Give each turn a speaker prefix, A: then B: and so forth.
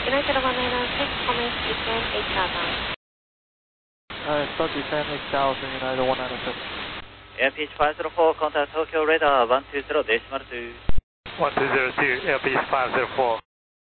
A: United 196, commence descent 8000.
B: Start descent 8000, United 196.
C: Airpeach 504, contact Tokyo radar 120.2.
D: 1202, Airpeach 504.